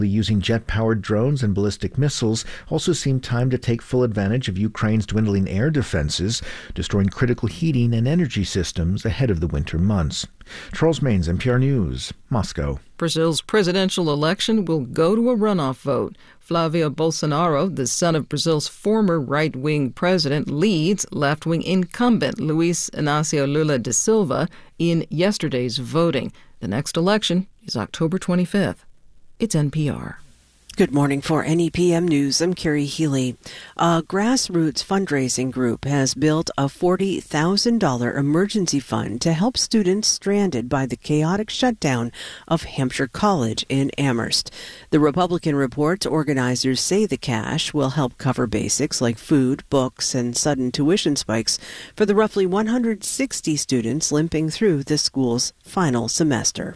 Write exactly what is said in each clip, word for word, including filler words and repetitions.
Using jet-powered drones and ballistic missiles also seemed time to take full advantage of Ukraine's dwindling air defenses, destroying critical heating and energy systems ahead of the winter months. Charles Maines, N P R News, Moscow. Brazil's presidential election will go to a runoff vote. Flavio Bolsonaro, the son of Brazil's former right-wing president, leads left-wing incumbent Luiz Inácio Lula da Silva in yesterday's voting. The next election is October twenty-fifth. It's N P R. Good morning. For N E P M News, I'm Carrie Healy. A grassroots fundraising group has built a forty thousand dollars emergency fund to help students stranded by the chaotic shutdown of Hampshire College in Amherst. The Republican reports organizers say the cash will help cover basics like food, books, and sudden tuition spikes for the roughly one hundred sixty students limping through the school's final semester.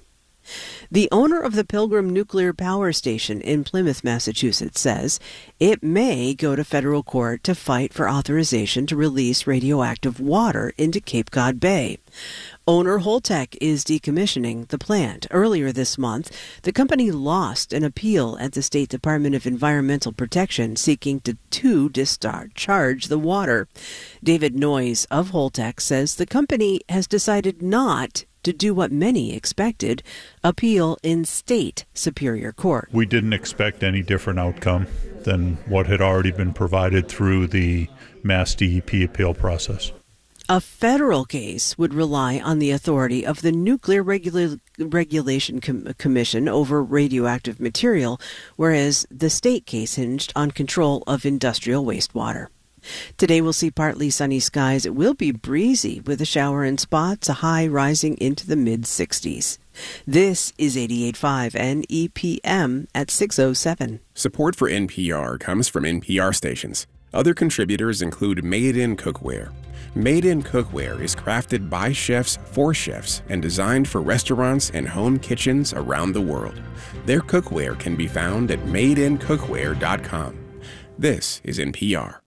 The owner of the Pilgrim Nuclear Power Station in Plymouth, Massachusetts, says it may go to federal court to fight for authorization to release radioactive water into Cape Cod Bay. Owner Holtec is decommissioning the plant. Earlier this month, the company lost an appeal at the State Department of Environmental Protection seeking to, to discharge the water. David Noyes of Holtec says the company has decided not to do what many expected, appeal in state superior court. We didn't expect any different outcome than what had already been provided through the Mass D E P appeal process. A federal case would rely on the authority of the Nuclear Regula- Regulation Com- Commission over radioactive material, whereas the state case hinged on control of industrial wastewater. Today we'll see partly sunny skies. It will be breezy with a shower in spots, a high rising into the mid sixties. This is eighty-eight point five N E P M at six oh seven. Support for N P R comes from N P R stations. Other contributors include Made in Cookware. Made in Cookware is crafted by chefs for chefs and designed for restaurants and home kitchens around the world. Their cookware can be found at made in cookware dot com. This is N P R.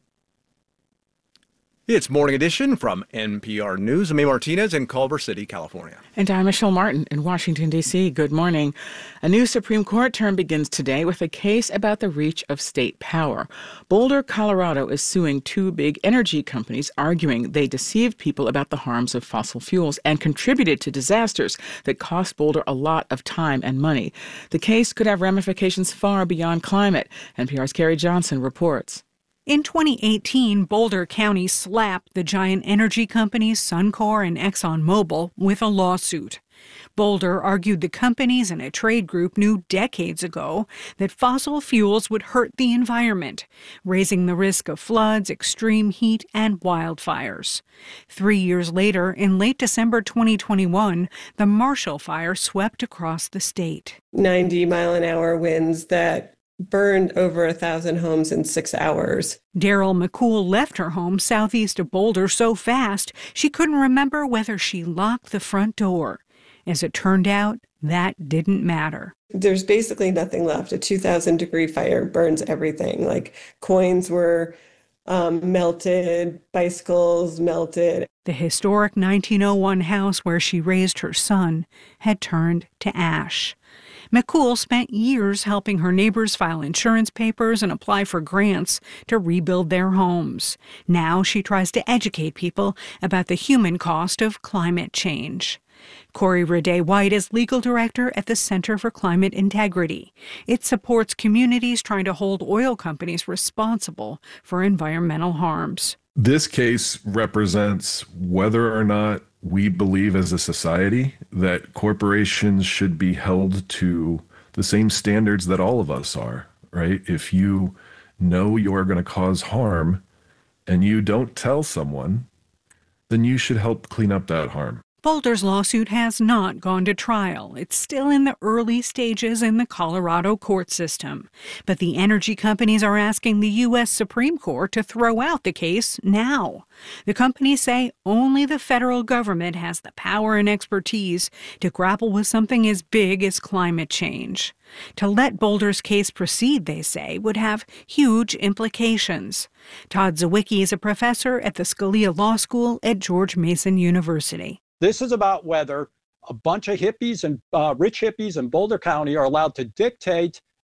It's Morning Edition from N P R News. I'm A. Martinez in Culver City, California. And I'm Michelle Martin in Washington, D C. Good morning. A new Supreme Court term begins today with a case about the reach of state power. Boulder, Colorado is suing two big energy companies, arguing they deceived people about the harms of fossil fuels and contributed to disasters that cost Boulder a lot of time and money. The case could have ramifications far beyond climate. N P R's Carrie Johnson reports. In twenty eighteen, Boulder County slapped the giant energy companies Suncor and ExxonMobil with a lawsuit. Boulder argued the companies and a trade group knew decades ago that fossil fuels would hurt the environment, raising the risk of floods, extreme heat, and wildfires. Three years later, in late December twenty twenty-one, the Marshall Fire swept across the state. ninety mile an hour winds that burned over a thousand homes in six hours. Daryl McCool left her home southeast of Boulder so fast she couldn't remember whether she locked the front door. As it turned out, that didn't matter. There's basically nothing left. A two thousand degree fire burns everything. Like coins were um, melted, bicycles melted. The historic nineteen oh one house where she raised her son had turned to ash. McCool spent years helping her neighbors file insurance papers and apply for grants to rebuild their homes. Now she tries to educate people about the human cost of climate change. Corey Rade White is legal director at the Center for Climate Integrity. It supports communities trying to hold oil companies responsible for environmental harms. This case represents whether or not we believe as a society that corporations should be held to the same standards that all of us are, right? If you know you're going to cause harm and you don't tell someone, then you should help clean up that harm. Boulder's lawsuit has not gone to trial. It's still in the early stages in the Colorado court system. But the energy companies are asking the U S Supreme Court to throw out the case now. The companies say only the federal government has the power and expertise to grapple with something as big as climate change. To let Boulder's case proceed, they say, would have huge implications. Todd Zawicki is a professor at the Scalia Law School at George Mason University. This is about whether a bunch of hippies and uh, rich hippies in Boulder County are allowed to dictate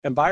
And by